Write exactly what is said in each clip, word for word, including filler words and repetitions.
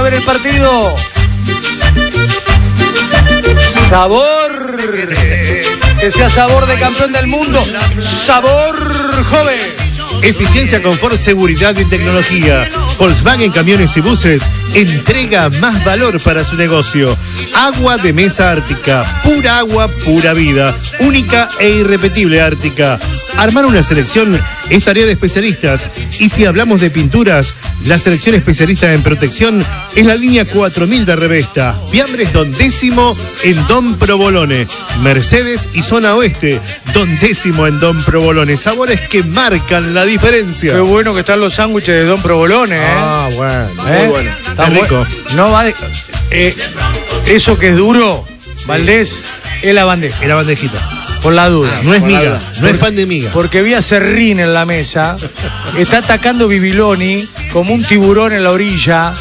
ver el partido. Sabor. Que sea sabor de campeón del mundo. Sabor joven. Eficiencia, confort, seguridad y tecnología. Volkswagen Camiones y Buses entrega más valor para su negocio. Agua de mesa Ártica, pura agua, pura vida, única e irrepetible Ártica. Armar una selección es tarea de especialistas. Y si hablamos de pinturas, la selección especialista en protección es la línea cuatro mil de Revesta. Fiambres Don Décimo en Don Provolone. Mercedes y zona oeste. Don Décimo en Don Provolone. Sabores que marcan la diferencia. Qué bueno que están los sándwiches de Don Provolone, ¿eh? Ah, bueno, ¿Eh? muy bueno. Está Está rico. bu- No va de- eh, eso que es duro, Valdés, es la bandeja. Es la bandejita. Por la duda. No es por la miga, duda. no es pan de miga. Porque vi a Serrín en la mesa. Está atacando Bibiloni como un tiburón en la orilla.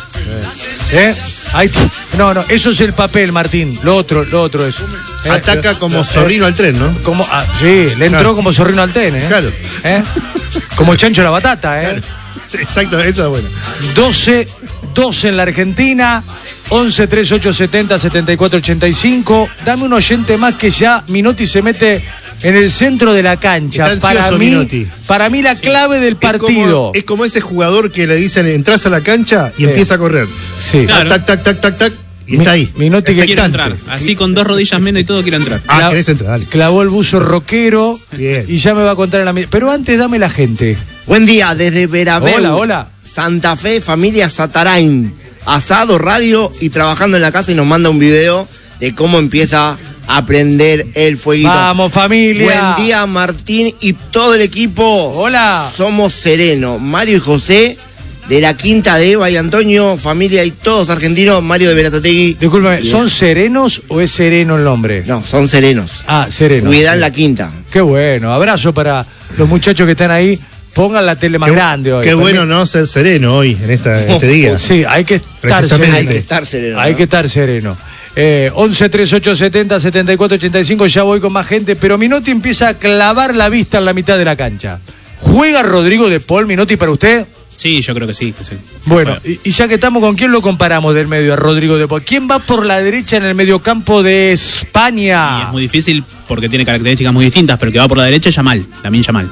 ¿Eh? Ahí, no, no, eso es el papel, Martín. Lo otro, lo otro es. ¿Eh? Ataca como Eh, zorrino al tren, ¿no? Como, ah, sí, le entró Claro. como zorrino al ten, ¿eh? Claro. ¿Eh? Como chancho a la batata, ¿eh? Exacto, eso es bueno. doce, doce en la Argentina, once, treinta y ocho, setenta, setenta y cuatro, ochenta y cinco. Dame un oyente más que ya Minotti se mete en el centro de la cancha. Está Para ansioso, mí, Minotti. para mí la clave del Es partido. como, es como ese jugador que le dicen, entras a la cancha y Sí. empieza a correr. Sí. Claro. Tac, tac, tac, tac, tac, y Mi- está ahí. Minotti que Quiero Expectante. entrar. Así con dos rodillas menos y todo quiero entrar. Ah, Cla- querés entrar, dale. Clavó el buzo rockero. Bien. Y ya me va a contar en la mi- Pero antes dame la gente. Buen día, desde Verabeu. Hola, hola. Santa Fe, familia Satarain. Asado, radio y trabajando en la casa y nos manda un video de cómo empieza a prender el fueguito. Vamos, familia. Buen día, Martín y todo el equipo. Hola. Somos Sereno, Mario y José de la Quinta de Eva y Antonio, familia y todos argentinos, Mario de Berazategui. Discúlpame, Bien. ¿son serenos o es sereno el nombre? No, son serenos. Ah, sereno. Cuidan la Quinta. Qué bueno. Abrazo para los muchachos que están ahí. Pongan la tele más Qué, grande hoy. qué Permi- bueno no ser sereno hoy, en esta, este día. Sí, hay que estar Precisamente. sereno. Hay que estar sereno. Hay ¿no? que estar sereno. Eh, once, treinta y ocho, setenta, setenta y cuatro, ochenta y cinco, ya voy con más gente, pero Minotti empieza a clavar la vista en la mitad de la cancha. ¿Juega Rodrigo de Paul, Minotti, para usted? Sí, yo creo que sí. Que sí. Bueno, y, y ya que estamos, ¿con quién lo comparamos del medio a Rodrigo de Paul? ¿Quién va por la derecha en el mediocampo de Y España? es muy difícil porque tiene características muy distintas, pero el que va por la derecha es Yamal, Lamine Yamal.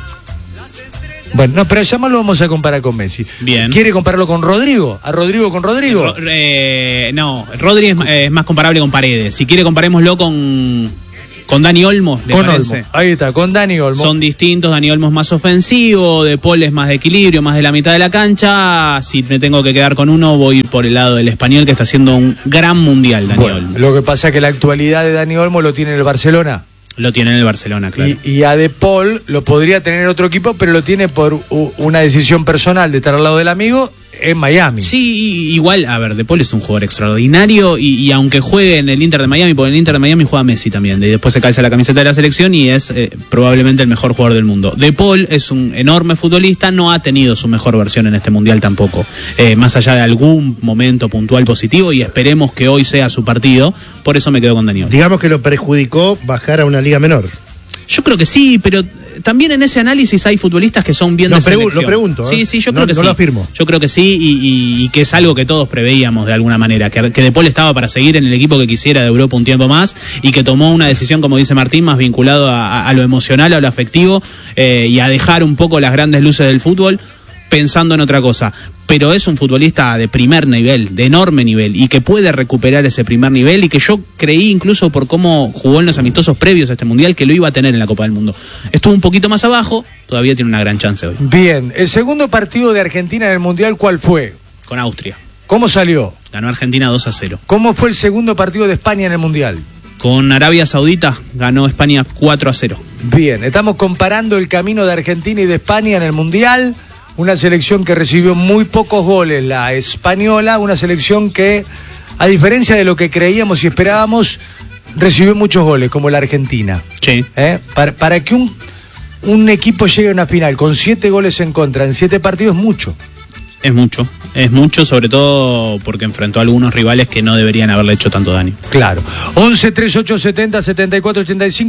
Bueno, no, pero ya más lo vamos a comparar con Messi. Bien. ¿Quiere compararlo con Rodrigo? ¿A Rodrigo con Rodrigo? Ro- eh, no, Rodri es, ma- es más comparable con Paredes. Si quiere, comparémoslo con, con Dani Olmo, ¿le Con parece? Olmo. Ahí está, con Dani Olmo. Son distintos, Dani Olmo es más ofensivo, De Paul es más de equilibrio, más de la mitad de la cancha. Si me tengo que quedar con uno, voy por el lado del español, que está haciendo un gran mundial, Dani Bueno, Olmo. lo que pasa es que la actualidad de Dani Olmo lo tiene en el Barcelona. Lo tiene en el Barcelona, claro. Y, y a De Paul lo podría tener en otro equipo, pero lo tiene por u- una decisión personal de estar al lado del amigo en Miami. Sí, igual, a ver, De Paul es un jugador extraordinario y, y aunque juegue en el Inter de Miami, porque en el Inter de Miami juega Messi también, y después se calza la camiseta de la selección y es eh, probablemente el mejor jugador del mundo. De Paul es un enorme futbolista, no ha tenido su mejor versión en este Mundial tampoco, eh, más allá de algún momento puntual positivo, y esperemos que hoy sea su partido, por eso me quedo con Daniel. Digamos que lo perjudicó bajar a una liga menor. Yo creo que sí, pero también en ese análisis hay futbolistas que son bien No, de pregu- selección. lo pregunto, ¿eh? Sí, sí, yo No- creo que no sí. lo afirmo. Yo creo que sí y, y- y que es algo que todos preveíamos de alguna manera, que, que De Paul estaba para seguir en el equipo que quisiera de Europa un tiempo más y que tomó una decisión, como dice Martín, más vinculado a, a- a lo emocional, a lo afectivo eh, y a dejar un poco las grandes luces del fútbol pensando en otra cosa. Pero es un futbolista de primer nivel, de enorme nivel, y que puede recuperar ese primer nivel, y que yo creí incluso por cómo jugó en los amistosos previos a este Mundial que lo iba a tener en la Copa del Mundo. Estuvo un poquito más abajo, todavía tiene una gran chance hoy. Bien, el segundo partido de Argentina en el Mundial, ¿cuál fue? Con Austria. ¿Cómo salió? Ganó Argentina dos a cero. ¿Cómo fue el segundo partido de España en el Mundial? Con Arabia Saudita ganó España cuatro a cero. Bien, estamos comparando el camino de Argentina y de España en el Mundial. Una selección que recibió muy pocos goles, la española, una selección que, a diferencia de lo que creíamos y esperábamos, recibió muchos goles, como la Argentina. Sí. ¿Eh? Para, para que un, un equipo llegue a una final con siete goles en contra en siete partidos es mucho. Es mucho, es mucho, sobre todo porque enfrentó a algunos rivales que no deberían haberle hecho tanto daño. Claro. once, treinta y ocho, setenta, setenta y cuatro, ochenta y cinco.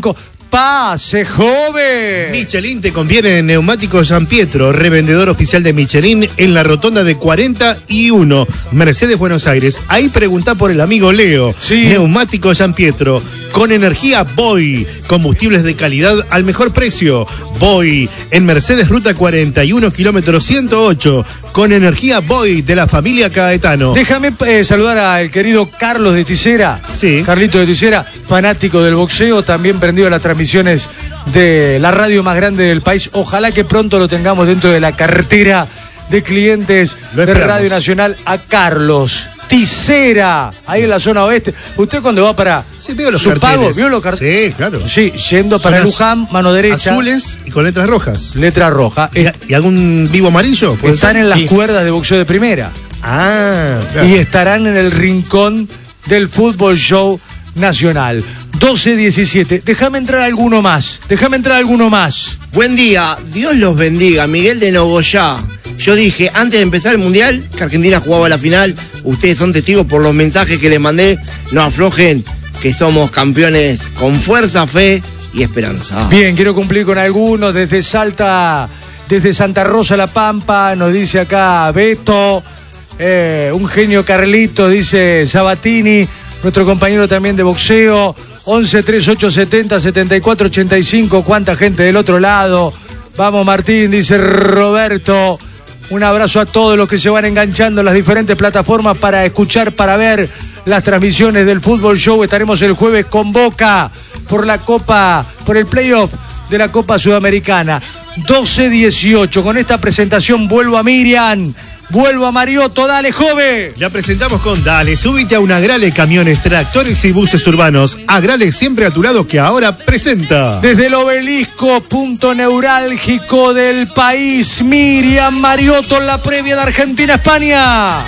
pase, joven. Michelin te conviene en Neumáticos San Pietro, revendedor oficial de Michelin en la rotonda de cuarenta y uno, Mercedes, Buenos Aires. Ahí preguntá por el amigo Leo. Sí. Neumáticos San Pietro, con energía Boy, combustibles de calidad al mejor precio. Boy, en Mercedes, ruta cuarenta y uno, kilómetro ciento ocho, con energía Boy de la familia Caetano. Déjame eh, saludar al querido Carlos de Ticera. Sí. Carlito de Ticera, fanático del boxeo, también prendido a las transmisiones de la radio más grande del país. Ojalá que pronto lo tengamos dentro de la cartera de clientes Lo de esperamos. Radio Nacional a Carlos Ticera, ahí en la zona oeste. Usted cuando va para Sí, veo los su carteles. pago, ¿vio los carteles? Sí, claro. Sí, yendo para Son Luján, mano derecha, Azules y con letras rojas. letra roja. ¿Y, y algún vivo amarillo? ¿Puede Están ser? en las Sí. cuerdas de boxeo de primera. Ah, claro. Y estarán en el rincón del Fútbol Show Nacional. doce diecisiete. Déjame entrar alguno más. Déjame entrar alguno más. Buen día, Dios los bendiga, Miguel de Nogoyá. Yo dije, antes de empezar el Mundial, que Argentina jugaba la final. Ustedes son testigos por los mensajes que les mandé. No aflojen, que somos campeones con fuerza, fe y esperanza. Bien, quiero cumplir con algunos. Desde Salta, desde Santa Rosa La Pampa, nos dice acá Beto. Eh, un genio Carlito, dice Sabatini, nuestro compañero también de boxeo. once treinta y ocho setenta setenta y cuatro ochenta y cinco. Cuánta gente del otro lado. Vamos Martín, dice Roberto. Un abrazo a todos los que se van enganchando en las diferentes plataformas para escuchar, para ver las transmisiones del Fútbol Show. Estaremos el jueves con Boca por la Copa, por el playoff de la Copa Sudamericana. doce dieciocho. Con esta presentación vuelvo a Miriam, vuelvo a Mariotto. Dale, joven. La presentamos con Dale, súbite a un Agrale, camiones, tractores y buses urbanos. Agrale siempre a tu lado, que ahora presenta. Desde el obelisco, punto neurálgico del país, Miriam Mariotto en la previa de Argentina-España.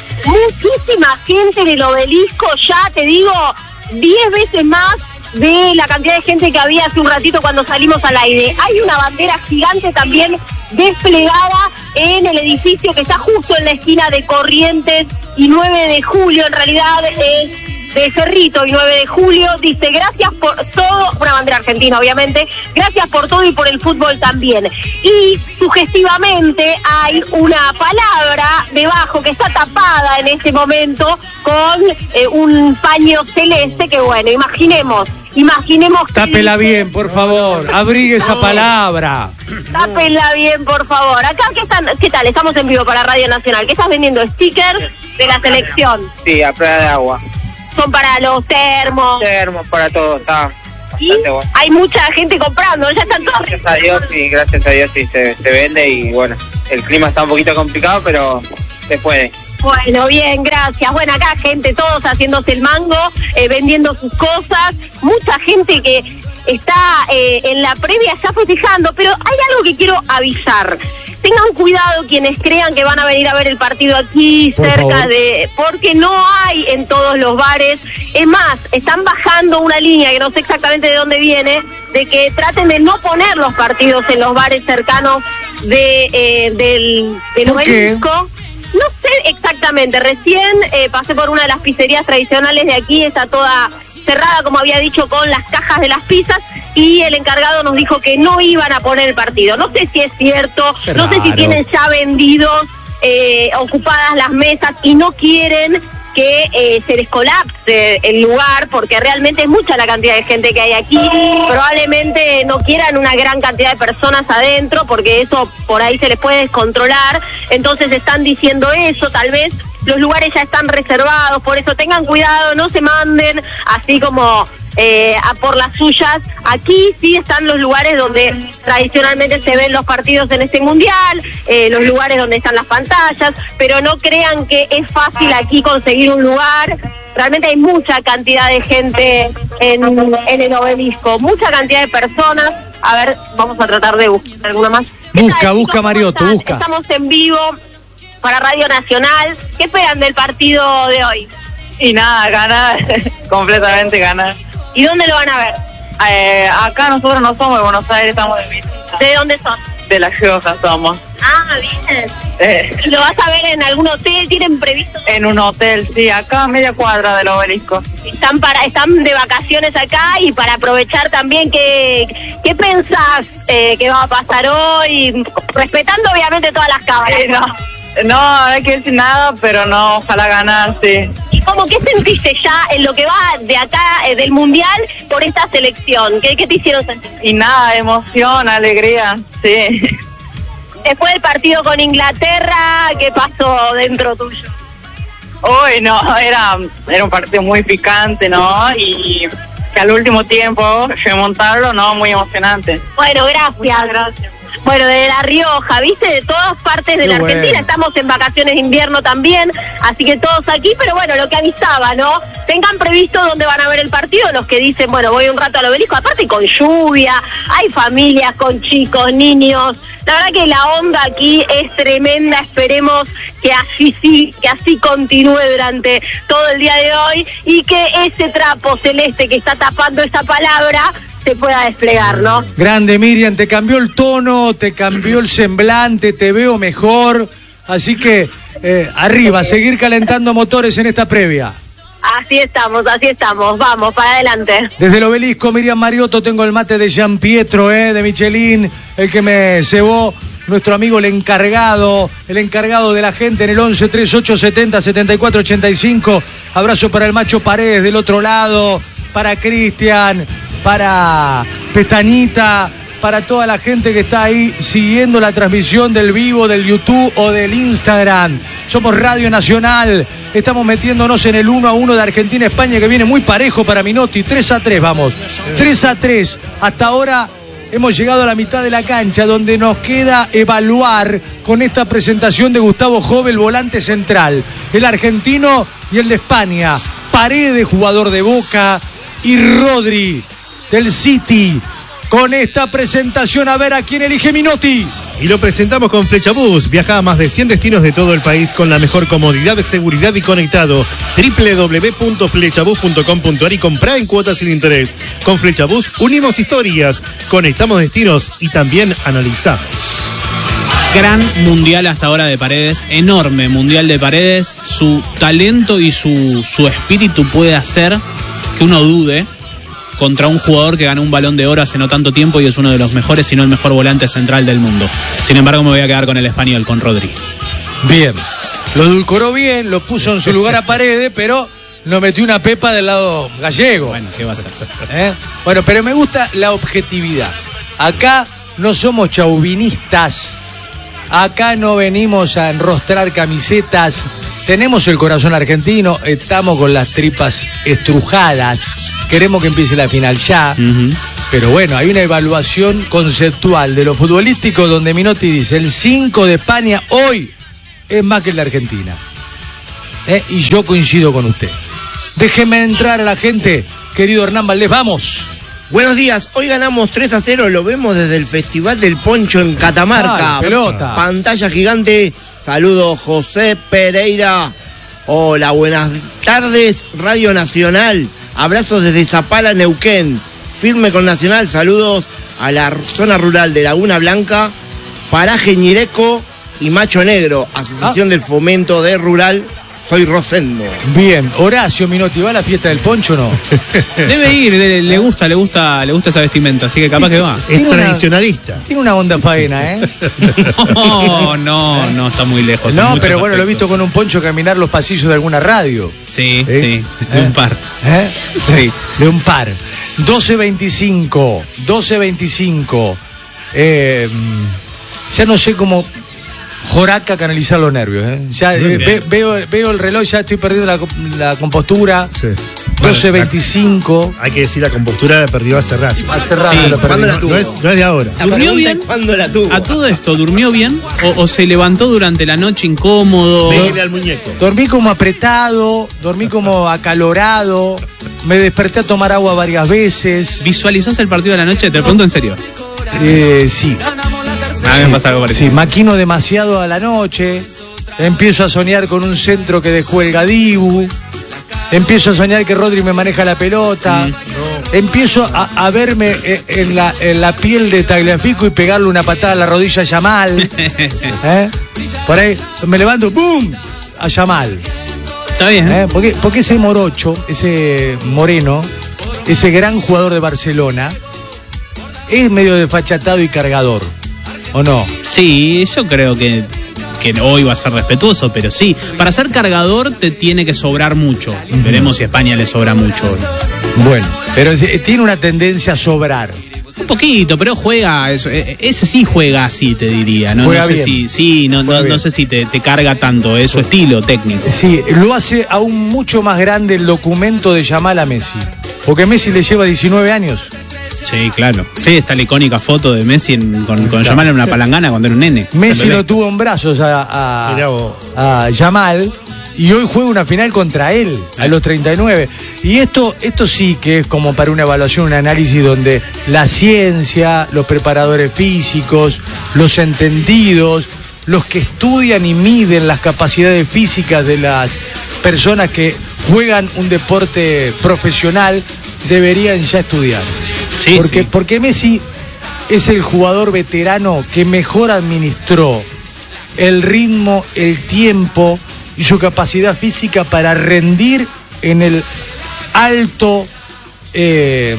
Muchísima gente en el obelisco, ya te digo, diez veces más de la cantidad de gente que había hace un ratito cuando salimos al aire. Hay una bandera gigante también desplegada en el edificio que está justo en la esquina de Corrientes y nueve de julio, en realidad es de Cerrito y nueve de julio. Dice, gracias por todo, una bandera argentina obviamente, gracias por todo y por el fútbol también. Y sugestivamente hay una palabra debajo que está tapada en este momento con eh, un paño celeste que, bueno, imaginemos, imaginemos que Tápela dice- bien, por favor. Abrigue esa palabra. Tápenla bien, por favor. Acá, ¿qué, están, ¿qué tal? Estamos en vivo para Radio Nacional. ¿Qué estás vendiendo? Stickers de la selección. Sí, a prueba de agua. Son para los termos. Termos para todo, está Y bastante bueno. hay mucha gente comprando. Ya están todos. Gracias a Dios, sí, gracias a Dios sí se, se vende y bueno, el clima está un poquito complicado, pero se puede. Bueno, bien, gracias. Bueno, acá gente, todos haciéndose el mango, eh, vendiendo sus cosas. Mucha gente que está eh, en la previa ya festejando, pero hay algo que quiero avisar. Tengan cuidado quienes crean que van a venir a ver el partido aquí, Por cerca favor. de... Porque no hay en todos los bares. Es más, están bajando una línea, que no sé exactamente de dónde viene, de que traten de no poner los partidos en los bares cercanos de, eh, del, del ¿Por qué? obelisco. No sé exactamente, recién eh, pasé por una de las pizzerías tradicionales de aquí, está toda cerrada, como había dicho, con las cajas de las pizzas, y el encargado nos dijo que no iban a poner el partido. No sé si es cierto, Qué no sé si raro. tienen ya vendidos, eh, ocupadas las mesas y no quieren que eh, se les colapse el lugar, porque realmente es mucha la cantidad de gente que hay aquí. Probablemente no quieran una gran cantidad de personas adentro, porque eso por ahí se les puede descontrolar. Entonces están diciendo eso, tal vez los lugares ya están reservados, por eso tengan cuidado, no se manden así como eh, a por las suyas. Aquí sí están los lugares donde tradicionalmente se ven los partidos en este mundial, eh, los lugares donde están las pantallas, pero no crean que es fácil aquí conseguir un lugar. Realmente hay mucha cantidad de gente en, en el obelisco, mucha cantidad de personas. A ver, vamos a tratar de buscar alguna más. ¿Qué Busca, tal, busca, chicos? ¿Cómo Mariotto, están? busca. Estamos en vivo para Radio Nacional. ¿Qué esperan del partido de hoy? Y nada, ganar, completamente ganar. ¿Y dónde lo van a ver? Eh, acá nosotros no somos de Buenos Aires, estamos de visita. ¿De dónde son? de La Rioja somos. Ah, bien. Eh, ¿Lo vas a ver en algún hotel? ¿Tienen previsto? en un hotel, sí, acá a media cuadra del Obelisco. Están para están de vacaciones acá y para aprovechar también, ¿qué, qué pensás eh, que va a pasar hoy? Respetando obviamente todas las cámaras. Eh, no, no, no hay que decir nada, pero no, ojalá ganar, sí. ¿Y cómo qué sentiste ya en lo que va de acá, eh, del Mundial, por esta selección? ¿Qué, qué te hicieron sentir? Y nada, emoción, alegría, sí. Después del partido con Inglaterra, ¿qué pasó dentro tuyo? Uy, no, era, era un partido muy picante, ¿no? Y que al último tiempo, remontarlo, ¿no? Muy emocionante. Bueno, gracias. gracias. Bueno, de La Rioja, ¿viste? De todas partes de Qué la bueno. Argentina. Estamos en vacaciones de invierno también, así que todos aquí, pero bueno, lo que avisaba, ¿no? Tengan previsto dónde van a ver el partido, los que dicen, bueno, voy un rato al Obelisco, aparte con lluvia, hay familias con chicos, niños. La verdad que la onda aquí es tremenda, esperemos que así sí, que así continúe durante todo el día de hoy y que ese trapo celeste que está tapando esta palabra se pueda desplegar, ¿no? Grande, Miriam, te cambió el tono, te cambió el semblante, te veo mejor. Así que eh, arriba, seguir calentando motores en esta previa. Así estamos, así estamos, vamos, para adelante. Desde el Obelisco, Miriam Mariotto, tengo el mate de Gian Pietro, eh, de Michelin, el que me cebó nuestro amigo el encargado, el encargado de la gente en el once treinta y ocho setenta setenta y cuatro ochenta y cinco. Abrazo para el Macho Paredes del otro lado, para Cristian, para Pestañita, para toda la gente que está ahí siguiendo la transmisión del vivo, del YouTube o del Instagram. Somos Radio Nacional, estamos metiéndonos en el uno a uno de Argentina-España, que viene muy parejo para Minotti. tres a tres, vamos, tres a tres. Hasta ahora hemos llegado a la mitad de la cancha, donde nos queda evaluar con esta presentación de Gustavo Jove, el volante central, el argentino y el de España. Paredes, jugador de Boca, y Rodri del City. Con esta presentación, a ver a quién elige Minotti. Y lo presentamos con Flechabús. Viaja a más de cien destinos de todo el país con la mejor comodidad, seguridad y conectado. doble u doble u doble u punto flechabús punto com punto a r y comprá en cuotas sin interés. Con Flechabús unimos historias, conectamos destinos y también analizamos. Gran mundial hasta ahora de Paredes, enorme mundial de Paredes. Su talento y su, su espíritu puede hacer que uno dude contra un jugador que ganó un Balón de Oro hace no tanto tiempo y es uno de los mejores, si no el mejor volante central del mundo. Sin embargo, me voy a quedar con el español, con Rodri. Bien, lo edulcoró bien, lo puso en su lugar a Paredes, pero no metió una pepa del lado gallego. Bueno, ¿qué va a hacer? ¿Eh? Bueno, pero me gusta la objetividad. Acá no somos chauvinistas, acá no venimos a enrostrar camisetas, tenemos el corazón argentino, estamos con las tripas estrujadas, queremos que empiece la final ya, uh-huh. Pero bueno, hay una evaluación conceptual de lo futbolístico donde Minotti dice, el cinco de España hoy es más que el de Argentina. ¿Eh? Y yo coincido con usted. Déjeme entrar a la gente, querido Hernán Valdés, vamos. Buenos días, hoy ganamos tres a cero, lo vemos desde el Festival del Poncho en Catamarca. Ay, pelota. Pantalla gigante, saludos José Pereira. Hola, buenas tardes, Radio Nacional. Abrazos desde Zapala, Neuquén. Firme con Nacional, saludos a la zona rural de Laguna Blanca, Paraje Ñireco y Macho Negro, Asociación ah. del Fomento de Rural. Soy Rosendo. Bien, Horacio Minotti, ¿va a la fiesta del Poncho o no? Debe ir, le, le gusta, le gusta, le gusta esa vestimenta, así que capaz que va. Es tradicionalista. Una, tiene una onda faena, ¿eh? No, no, no, está muy lejos. No, pero bueno, aspectos. Lo he visto con un poncho caminar los pasillos de alguna radio. Sí, ¿Eh? sí, de ¿Eh? un par. ¿Eh? Sí, de un par. doce veinticinco, doce veinticinco. Eh, ya no sé cómo... Joraca canalizar los nervios, ¿eh? Ya eh, ve, veo, veo el reloj, ya estoy perdiendo la, la compostura. Sí. doce veinticinco. Hay que decir, la compostura la perdió hace rato. Hace rato sí. la ¿Cuándo la tuvo? No es, no es de ahora. ¿Durmió bien? ¿Cuándo la tuvo? A todo esto, ¿durmió bien? ¿O, o se levantó durante la noche incómodo? Déjele al muñeco. Dormí como apretado, dormí como acalorado, me desperté a tomar agua varias veces. ¿Visualizás el partido de la noche? Te lo pregunto en serio. Eh, sí. A mí me pasa algo parecido. Sí, maquino demasiado a la noche. Empiezo a soñar con un centro que dejó el Gadibu. Empiezo a soñar que Rodri me maneja la pelota. Mm. No. Empiezo a, a verme en la, en la piel de Tagliafico y pegarle una patada a la rodilla a Yamal. ¿Eh? Por ahí me levanto, ¡boom! A Yamal. Está bien. ¿Eh? Porque, porque ese morocho, ese moreno, ese gran jugador de Barcelona, es medio desfachatado y cargador, ¿o no? Sí, yo creo que, que hoy va a ser respetuoso, pero sí, para ser cargador te tiene que sobrar mucho. Uh-huh. Veremos si a España le sobra mucho. Bueno, pero tiene una tendencia a sobrar. Un poquito, pero juega, eso, ese sí juega así, te diría. No, juega no sé bien. si, sí, no, no, no sé si te, te carga tanto, es su estilo técnico. Sí, lo hace aún mucho más grande el documento de Yamal a Messi. Porque Messi le lleva diecinueve años. Sí, claro. Sí, está la icónica foto de Messi en, con, con claro. Yamal en una palangana cuando era un nene. Messi lo tuvo en brazos a, a, a Yamal y hoy juega una final contra él a los treinta y nueve. Y esto, esto sí que es como para una evaluación, un análisis donde la ciencia, los preparadores físicos, los entendidos, los que estudian y miden las capacidades físicas de las personas que juegan un deporte profesional deberían ya estudiar. Sí, porque, sí. porque Messi es el jugador veterano que mejor administró el ritmo, el tiempo y su capacidad física para rendir en el alto eh,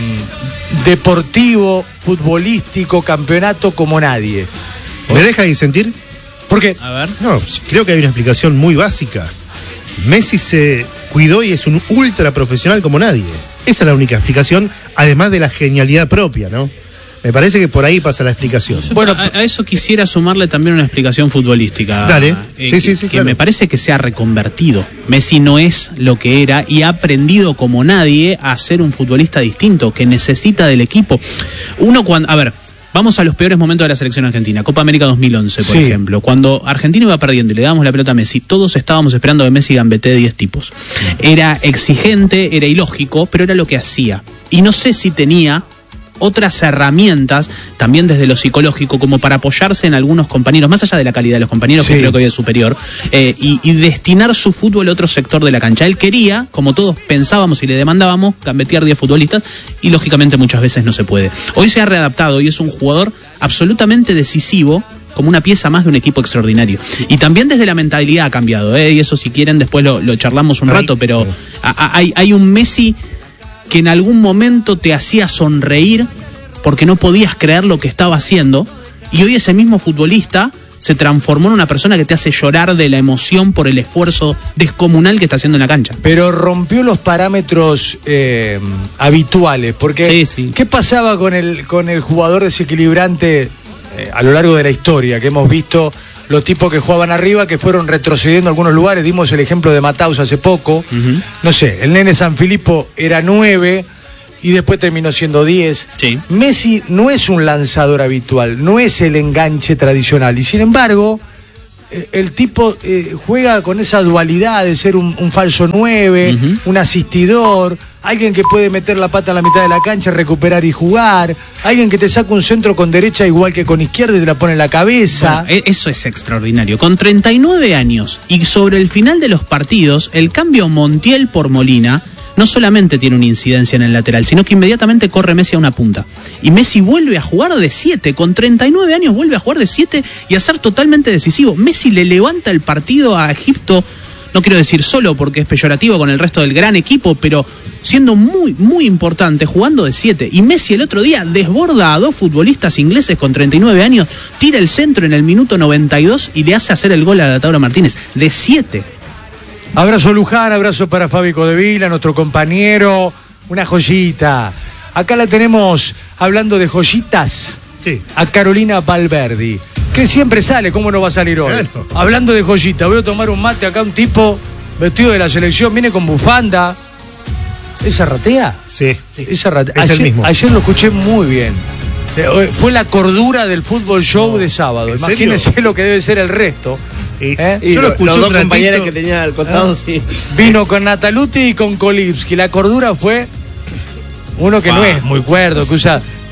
deportivo, futbolístico, campeonato como nadie. ¿Me deja disentir? ¿Por qué? A ver. No, creo que hay una explicación muy básica. Messi se cuidó y es un ultra profesional como nadie. Esa es la única explicación, además de la genialidad propia, ¿no? Me parece que por ahí pasa la explicación. Bueno, a, a eso quisiera sumarle también una explicación futbolística. Dale. Eh, sí, que, sí, sí, que claro. me parece que se ha reconvertido. Messi no es lo que era y ha aprendido como nadie a ser un futbolista distinto, que necesita del equipo. Uno cuando... A ver... Vamos a los peores momentos de la selección argentina. Copa América dos mil once, por sí. ejemplo. Cuando Argentina iba perdiendo y le dábamos la pelota a Messi, todos estábamos esperando que Messi gambetee diez tipos. Era exigente, era ilógico, pero era lo que hacía. Y no sé si tenía otras herramientas, también desde lo psicológico, como para apoyarse en algunos compañeros, más allá de la calidad de los compañeros, sí. que creo que hoy es superior, eh, y, y destinar su fútbol a otro sector de la cancha. Él quería, como todos pensábamos y le demandábamos, gambetear diez futbolistas, y lógicamente muchas veces no se puede. Hoy se ha readaptado y es un jugador absolutamente decisivo, como una pieza más de un equipo extraordinario. Y también desde la mentalidad ha cambiado, ¿eh? Y eso si quieren después lo, lo charlamos un rato, pero a, a, hay, hay un Messi que en algún momento te hacía sonreír porque no podías creer lo que estaba haciendo, y hoy ese mismo futbolista se transformó en una persona que te hace llorar de la emoción por el esfuerzo descomunal que está haciendo en la cancha. Pero rompió los parámetros eh, habituales, porque sí, sí. ¿qué pasaba con el, con el jugador desequilibrante eh, a lo largo de la historia? Que hemos visto los tipos que jugaban arriba, que fueron retrocediendo a algunos lugares. Dimos el ejemplo de Mataus hace poco. Uh-huh. No sé, el nene Sanfilippo era nueve y después terminó siendo diez. Sí. Messi no es un lanzador habitual, no es el enganche tradicional. Y sin embargo, eh, el tipo eh, juega con esa dualidad de ser un, un falso nueve, uh-huh. un asistidor, alguien que puede meter la pata en la mitad de la cancha, recuperar y jugar, alguien que te saca un centro con derecha igual que con izquierda y te la pone en la cabeza. Bueno, eso es extraordinario. Con treinta y nueve años y sobre el final de los partidos, el cambio Montiel por Molina no solamente tiene una incidencia en el lateral, sino que inmediatamente corre Messi a una punta. Y Messi vuelve a jugar de siete, con treinta y nueve años vuelve a jugar de siete y a ser totalmente decisivo. Messi le levanta el partido a Egipto, no quiero decir solo porque es peyorativo con el resto del gran equipo, pero siendo muy, muy importante, jugando de siete. Y Messi el otro día desborda a dos futbolistas ingleses con treinta y nueve años, tira el centro en el minuto noventa y dos y le hace hacer el gol a Lautaro Martínez, de siete. Abrazo Luján, abrazo para Fabi Codevila, nuestro compañero, una joyita. Acá la tenemos hablando de joyitas, sí. a Carolina Valverdi, que siempre sale, ¿cómo no va a salir hoy? Claro. Hablando de joyitas, voy a tomar un mate acá, un tipo vestido de la selección, viene con bufanda. ¿Esa ratea? Sí, Esa ratea. Es ayer, el mismo. Ayer lo escuché muy bien. Fue la cordura del fútbol show no, de sábado. Imagínense serio? Lo que debe ser el resto. Y, ¿Eh? y yo lo, lo escuché los dos compañeros que tenían al costado, ¿Eh? sí. Vino con Nataluti y con Kolipski. La cordura fue uno que ah. no es muy cuerdo, que usa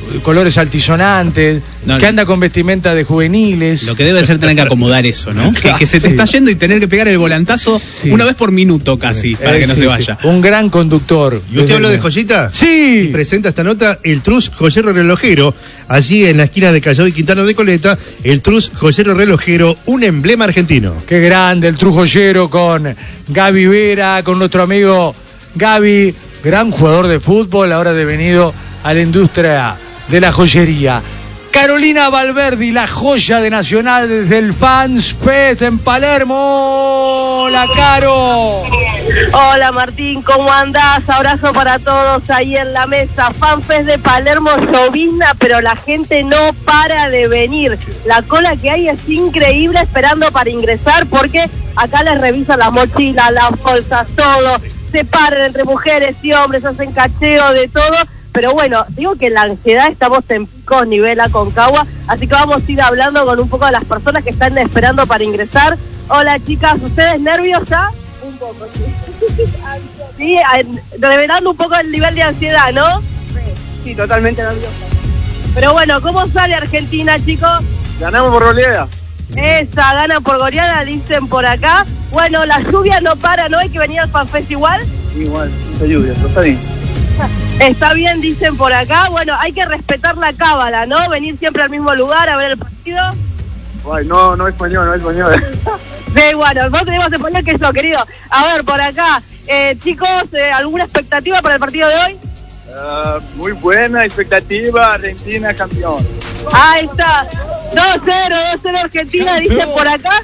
colores altisonantes, No, que no. anda con vestimenta de juveniles. Lo que debe ser tener que acomodar eso, ¿no? Que, que se te Sí. está yendo y tener que pegar el volantazo Sí. una vez por minuto casi, para Eh, que no sí, se sí. vaya. Un gran conductor. ¿Y usted habló de joyita? Sí. Presenta esta nota el Trus Joyero Relojero. Allí en la esquina de Callao y Quintana de Coleta, el Trus Joyero Relojero, un emblema argentino. Qué grande el Trujoyero con Gaby Vera, con nuestro amigo Gaby, gran jugador de fútbol, ahora devenido a la industria de la joyería. Carolina Valverdi, la joya de Nacional desde el Fans Fest en Palermo. ¡Hola, Caro! Hola Martín, ¿cómo andás? Abrazo para todos ahí en la mesa. FanFest de Palermo, llovizna, pero la gente no para de venir. La cola que hay es increíble esperando para ingresar porque acá les revisan las mochilas, las bolsas, todo. Se paran entre mujeres y hombres, hacen cacheo de todo. Pero bueno, digo que en la ansiedad estamos en pico nivel Aconcagua, así que vamos a ir hablando con un poco de las personas que están esperando para ingresar. Hola chicas, ¿ustedes nerviosas? Un poco, sí. Sí, en- revelando un poco el nivel de ansiedad, ¿no? Sí, sí, totalmente nerviosa. Pero bueno, ¿cómo sale Argentina, chicos? Ganamos por goleada. Esa, ganan por goleada, dicen por acá. Bueno, la lluvia no para, ¿no? Hay que venir al FanFest igual. Igual, mucha lluvia, pero está bien. Está bien, dicen por acá. Bueno, hay que respetar la cábala, ¿no? Venir siempre al mismo lugar a ver el partido. Ay, no, no es español, no es español. Sí, bueno, vos tenemos español que eso, querido. A ver, por acá. Eh, chicos, eh, ¿alguna expectativa para el partido de hoy? Ah, muy buena expectativa, Argentina campeón. Ahí está. dos cero, dos cero Argentina, dicen por acá.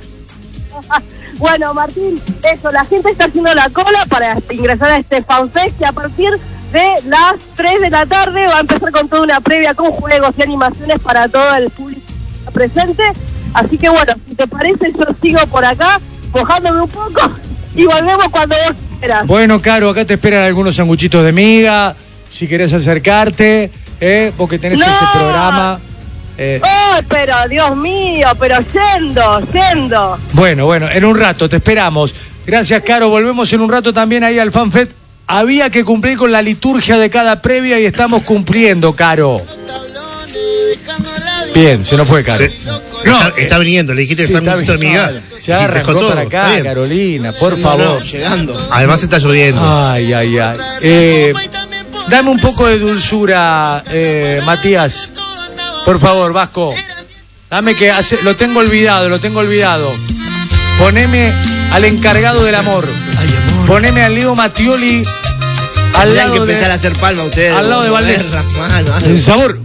Bueno, Martín, eso, la gente está haciendo la cola para ingresar a este FanFest que a partir de las tres de la tarde va a empezar con toda una previa con juegos y animaciones para todo el público presente. Así que bueno, si te parece, yo sigo por acá, mojándome un poco y volvemos cuando vos quieras. Bueno, Caro, acá te esperan algunos sanguchitos de miga, si querés acercarte, ¿eh? Vos que tenés ¡No! ese programa. eh, ¡Ay, pero Dios mío! Pero yendo, yendo. Bueno, bueno, en un rato te esperamos. Gracias, Caro. Volvemos en un rato también ahí al FanFest. Había que cumplir con la liturgia de cada previa y estamos cumpliendo, Caro. Bien, se nos fue, Caro. Se- está, está viniendo, le dijiste Sí, el está sanguchito de bien. miga. Ya y arrancó dejó todo, para está acá, bien. Carolina, por No, favor. no, llegando. Además está lloviendo. Ay, ay, ay. Eh, dame un poco de dulzura, eh, Matías. Por favor, Vasco. Dame que hace, lo tengo olvidado, lo tengo olvidado. Poneme al encargado del amor. Poneme al Leo Mattioli al Tendrían que lado empezar a de, hacer palma ustedes. al lado de mover Valdés. las manos, el sabor.